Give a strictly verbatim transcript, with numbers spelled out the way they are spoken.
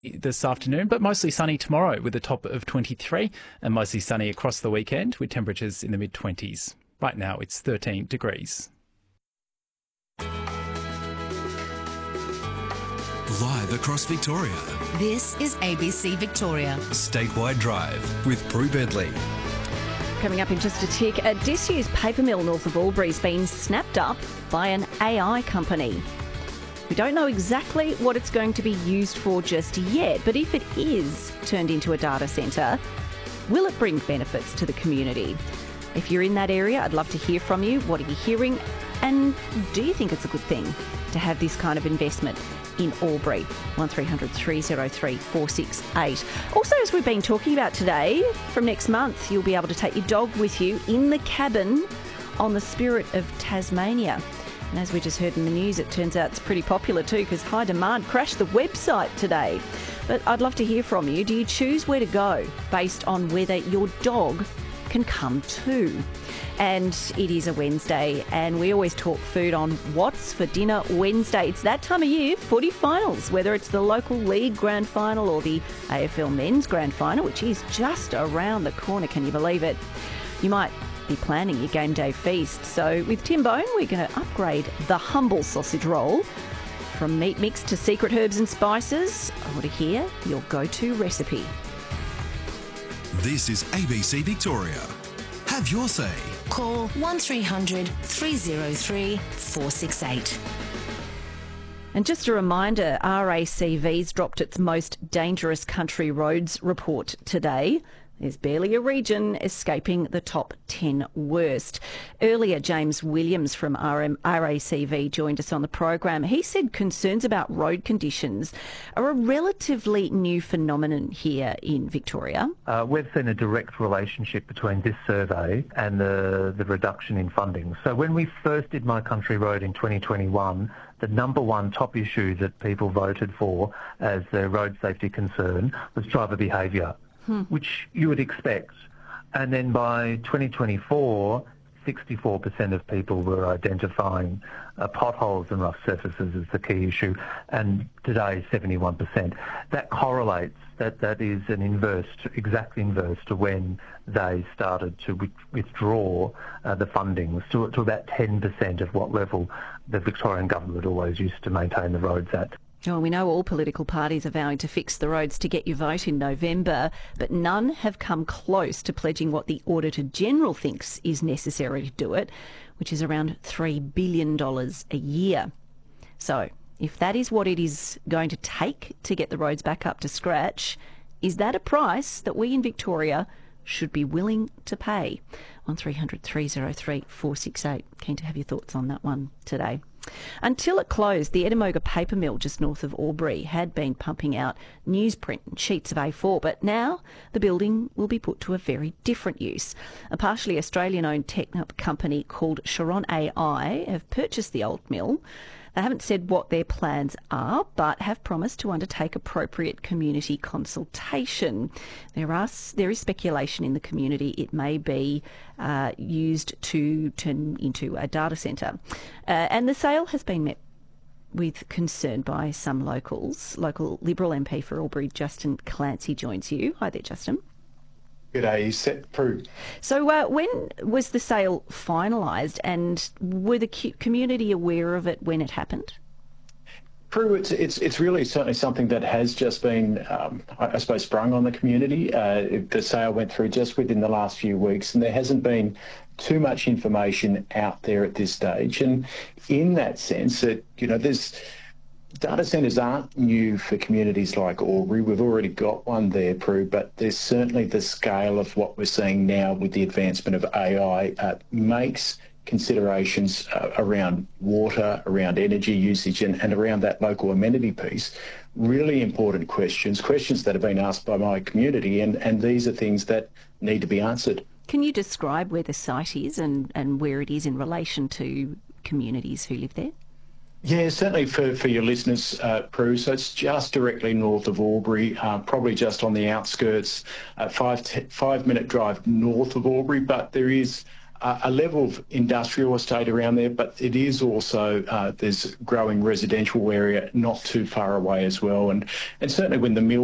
this afternoon, but mostly sunny tomorrow with a top of twenty-three and mostly sunny across the weekend with temperatures in the mid-twenties. Right now it's thirteen degrees. Live across Victoria. This is A B C Victoria. Statewide Drive with Prue Bentley. Coming up in just a tick, a disused paper mill north of Albury's been snapped up by an A I company. We don't know exactly what it's going to be used for just yet, but if it is turned into a data centre, will it bring benefits to the community? If you're in that area, I'd love to hear from you. What are you hearing? And do you think it's a good thing to have this kind of investment in Albury? one three hundred three oh three four six eight. Also, as we've been talking about today, from next month you'll be able to take your dog with you in the cabin on the Spirit of Tasmania. And as we just heard in the news, it turns out it's pretty popular too, because High Demand crashed the website today. But I'd love to hear from you. Do you choose where to go based on whether your dog can come too? And it is a Wednesday, and we always talk food on What's for Dinner Wednesday. It's that time of year, footy finals, whether it's the local league grand final or the A F L men's grand final, which is just around the corner. Can you believe it? You might be planning your game day feast. So with Tim Bone, we're going to upgrade the humble sausage roll from meat mix to secret herbs and spices. I want to hear your go-to recipe. This is A B C Victoria. Have your say. Call one three hundred three oh three four six eight. And just a reminder, R A C V's dropped its most dangerous country roads report today. There's barely a region escaping the top ten worst. Earlier, James Williams from R M R A C V joined us on the program. He said concerns about road conditions are a relatively new phenomenon here in Victoria. Uh, we've seen a direct relationship between this survey and the, the reduction in funding. So when we first did My Country Road in twenty twenty-one, the number one top issue that people voted for as their road safety concern was driver behaviour. Hmm. Which you would expect. And then by twenty twenty-four, sixty-four percent of people were identifying uh, potholes and rough surfaces as the key issue, and today seventy-one percent. That correlates, that, that is an inverse, exact inverse to when they started to with, withdraw uh, the funding, to, to about ten percent of what level the Victorian government always used to maintain the roads at. Oh, we know all political parties are vowing to fix the roads to get your vote in November, but none have come close to pledging what the Auditor-General thinks is necessary to do it, which is around three billion dollars a year. So, if that is what it is going to take to get the roads back up to scratch, is that a price that we in Victoria should be willing to pay? one three hundred three oh three four six eight. Keen to have your thoughts on that one today. Until it closed, the Edamoga paper mill just north of Albury had been pumping out newsprint and sheets of A four, but now the building will be put to a very different use. A partially Australian-owned tech company called Chiron A I have purchased the old mill. They haven't said what their plans are, but have promised to undertake appropriate community consultation. There are there is speculation in the community it may be uh, used to turn into a data centre. Uh, and the sale has been met with concern by some locals. Local Liberal M P for Albury, Justin Clancy, joins you. Hi there, Justin. G'day, set Prue. So uh, when was the sale finalised, and were the community aware of it when it happened? Prue, it's it's it's really certainly something that has just been, um, I suppose, sprung on the community. Uh, the sale went through just within the last few weeks, and there hasn't been too much information out there at this stage. And in that sense, that you know, there's data centres aren't new for communities like Albury. We've already got one there, Prue, but there's certainly the scale of what we're seeing now with the advancement of A I uh, makes considerations uh, around water, around energy usage and, and around that local amenity piece. Really important questions, questions that have been asked by my community, and, and these are things that need to be answered. Can you describe where the site is and, and where it is in relation to communities who live there? Yeah, certainly for, for your listeners, uh, Prue. So it's just directly north of Albury, uh, probably just on the outskirts, a five, t- five minute drive north of Albury, but there is a, a level of industrial estate around there, but it is also, uh, there's growing residential area not too far away as well. And, and certainly when the mill